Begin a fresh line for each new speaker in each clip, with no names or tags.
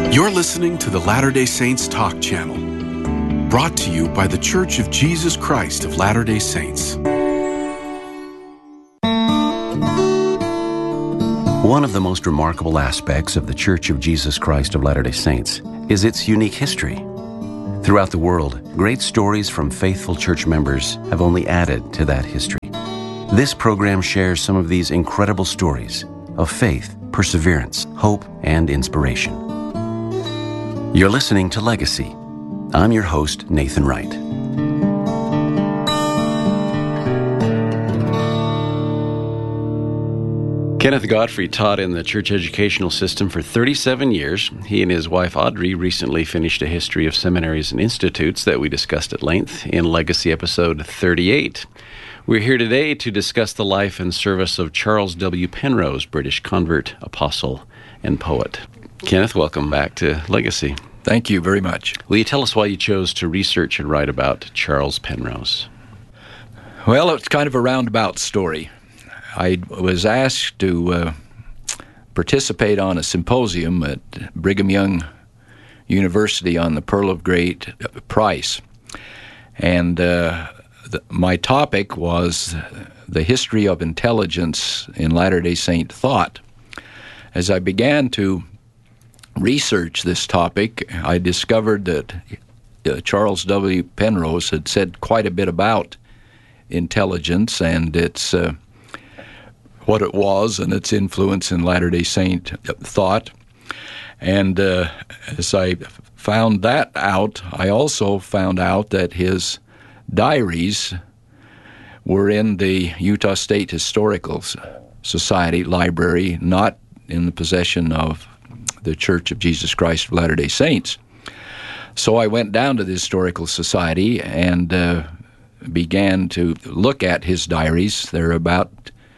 You're listening to the Latter-day Saints Talk Channel, brought to you by the Church of Jesus Christ of Latter-day Saints.
One of the most remarkable aspects of the Church of Jesus Christ of Latter-day Saints is its unique history. Throughout the world, great stories from faithful church members have only added to that history. This program shares some of these incredible stories of faith, perseverance, hope, and inspiration. You're listening to Legacy. I'm your host, Nathan Wright. Kenneth Godfrey taught in the church educational system for 37 years. He and his wife Audrey recently finished a history of seminaries and institutes that we discussed at length in Legacy episode 38. We're here today to discuss the life and service of Charles W. Penrose, British convert, apostle, and poet. Kenneth, welcome back to Legacy.
Thank you very much.
Will you tell us why you chose to research and write about Charles Penrose?
Well, it's kind of a roundabout story. I was asked to participate on a symposium at Brigham Young University on the Pearl of Great Price. And my topic was the history of intelligence in Latter-day Saint thought. As I began to research this topic, I discovered that Charles W. Penrose had said quite a bit about intelligence and its what it was and its influence in Latter-day Saint thought. And as I found that out, I also found out that his diaries were in the Utah State Historical Society library, not in the possession of the Church of Jesus Christ of Latter-day Saints. So I went down to the Historical Society and began to look at his diaries. There are about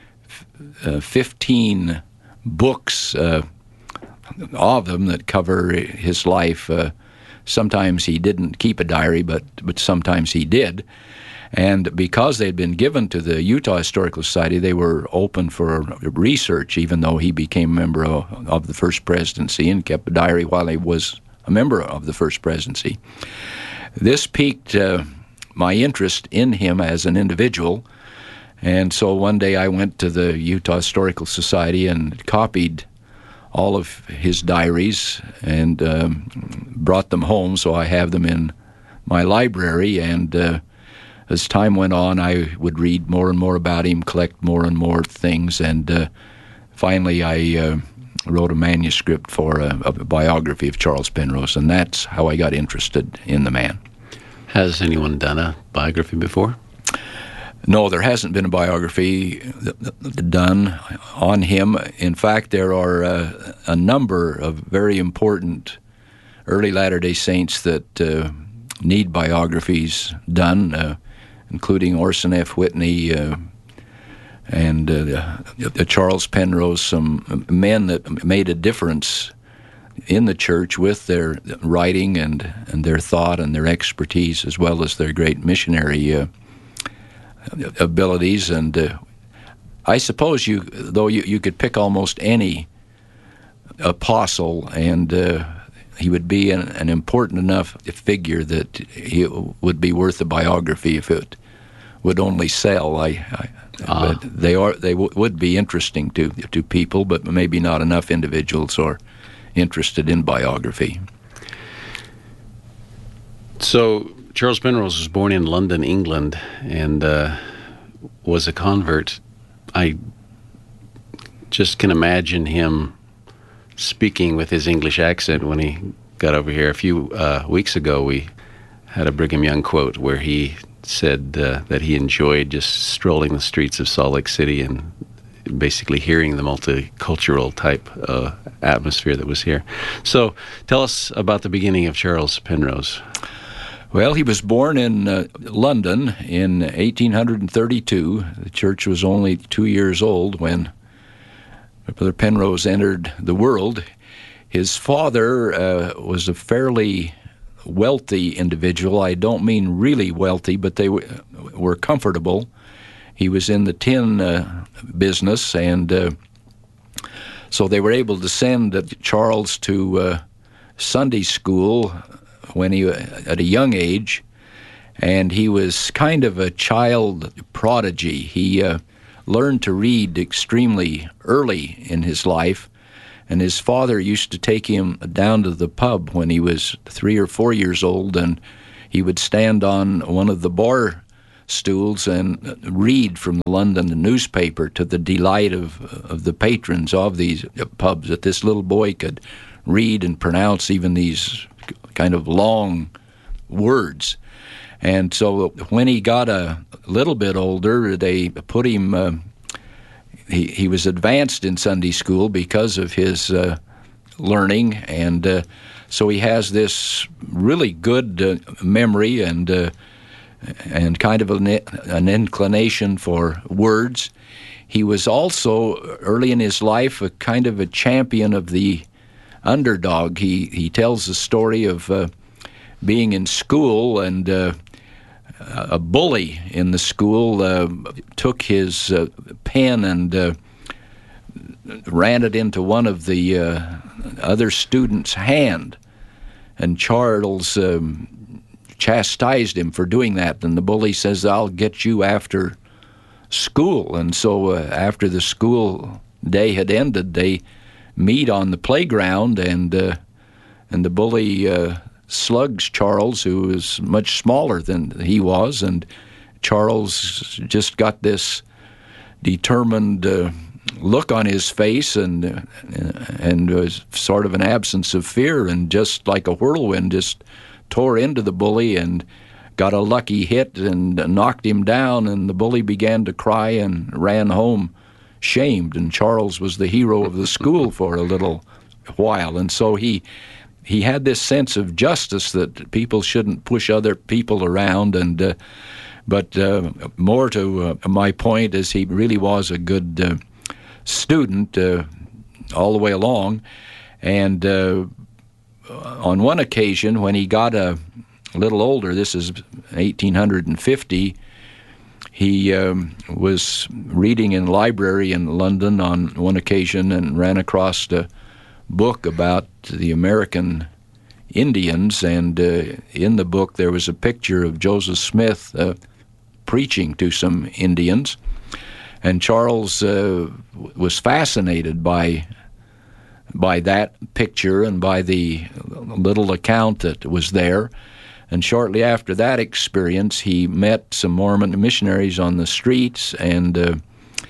15 books of them that cover his life. Sometimes he didn't keep a diary, but sometimes he did. And because they'd been given to the Utah Historical Society, they were open for research, even though he became a member of the First Presidency and kept a diary while he was a member of the First Presidency. This piqued my interest in him as an individual. And so one day I went to the Utah Historical Society and copied all of his diaries and brought them home, so I have them in my library. And as time went on, I would read more and more about him, collect more and more things, and finally I wrote a manuscript for a biography of Charles Penrose, and that's how I got interested in the man.
Has anyone done a biography before?
No, there hasn't been a biography done on him. In fact, there are a number of very important early Latter-day Saints that need biographies done, including Orson F. Whitney and Charles Penrose, some men that made a difference in the church with their writing and their thought and their expertise, as well as their great missionary abilities. And I suppose you could pick almost any apostle, and he would be an important enough figure that he would be worth a biography if it would only sell. But they would be interesting to people, but maybe not enough individuals are interested in biography.
So Charles Penrose was born in London, England, and was a convert. I just can imagine him speaking with his English accent when he got over here. A few weeks ago, we had a Brigham Young quote where he said that he enjoyed just strolling the streets of Salt Lake City and basically hearing the multicultural type atmosphere that was here. So tell us about the beginning of Charles Penrose.
Well, he was born in London in 1832. The church was only 2 years old when Brother Penrose entered the world. His father was a fairly wealthy individual. I don't mean really wealthy, but they were comfortable. He was in the tin business, and so they were able to send Charles to Sunday school when he at a young age, and he was kind of a child prodigy. He learned to read extremely early in his life, and his father used to take him down to the pub when he was 3 or 4 years old, and he would stand on one of the bar stools and read from the London newspaper to the delight of the patrons of these pubs, that this little boy could read and pronounce even these kind of long words. And so when he got a little bit older, they put him, he was advanced in Sunday school because of his learning, and so he has this really good memory and kind of an inclination for words. He was also, early in his life, a kind of a champion of the underdog. He tells the story of being in school, and a bully in the school took his pen and ran it into one of the other students' hand, and Charles chastised him for doing that, and the bully says, "I'll get you after school." And so after the school day had ended, they meet on the playground, and the bully slugs Charles, who was much smaller than he was, and Charles just got this determined look on his face, and was sort of an absence of fear, and just like a whirlwind just tore into the bully and got a lucky hit and knocked him down, and the bully began to cry and ran home shamed, and Charles was the hero of the school for a little while. And so he had this sense of justice, that people shouldn't push other people around, and but more to my point is, he really was a good student all the way along. And on one occasion, when he got a little older, this is 1850, he was reading in a library in London on one occasion and ran across a book about the American Indians, and in the book there was a picture of Joseph Smith preaching to some Indians, and Charles was fascinated by that picture and by the little account that was there. And shortly after that experience, he met some Mormon missionaries on the streets, and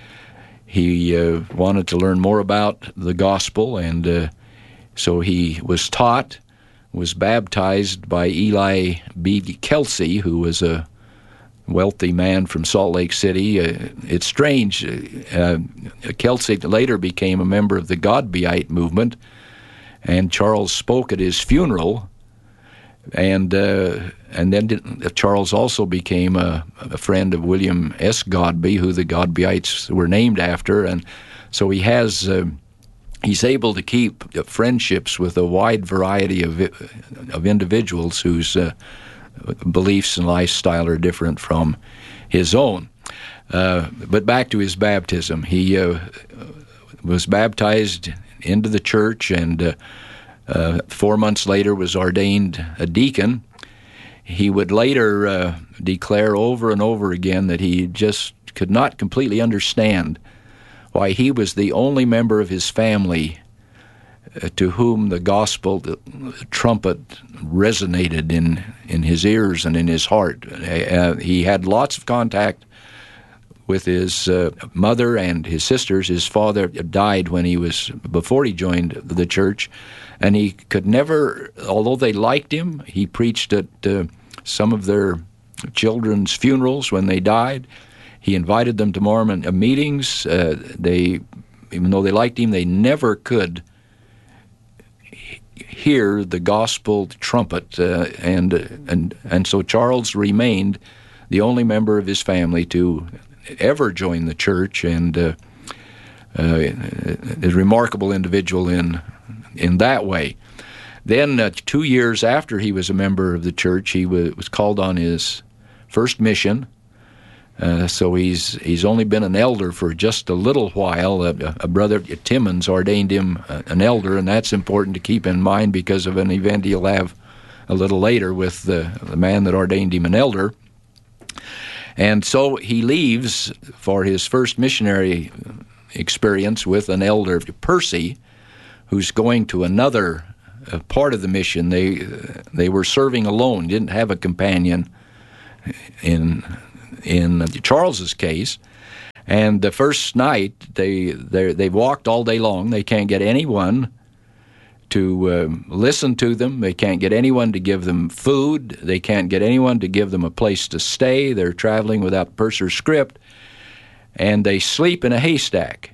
he wanted to learn more about the gospel, and so he was taught, was baptized by Eli B. Kelsey, who was a wealthy man from Salt Lake City. It's strange, Kelsey later became a member of the Godbeite movement, and Charles spoke at his funeral. And then Charles also became a friend of William S. Godbey, who the Godbeites were named after, and so he's able to keep friendships with a wide variety of individuals whose beliefs and lifestyle are different from his own. But back to his baptism, he was baptized into the church, and 4 months later was ordained a deacon. He would later declare over and over again that he just could not completely understand why he was the only member of his family to whom the gospel, the trumpet, resonated in his ears and in his heart. He had lots of contact with his mother and his sisters. His father died before he joined the church, and he could never, although they liked him, he preached at some of their children's funerals when they died. He invited them to Mormon meetings. Even though they liked him, they never could hear the gospel trumpet, and so Charles remained the only member of his family to ever join the church, and a remarkable individual in that way. Then 2 years after he was a member of the church, he was called on his first mission, So he's only been an elder for just a little while. A brother, Timmons, ordained him an elder, and that's important to keep in mind because of an event he'll have a little later with the man that ordained him an elder. And so he leaves for his first missionary experience with an elder, Percy, who's going to another part of the mission. They were serving alone, didn't have a companion in Charles's case. And the first night, they walked all day long. They can't get anyone to listen to them. They can't get anyone to give them food. They can't get anyone to give them a place to stay. They're traveling without purse or script, and they sleep in a haystack.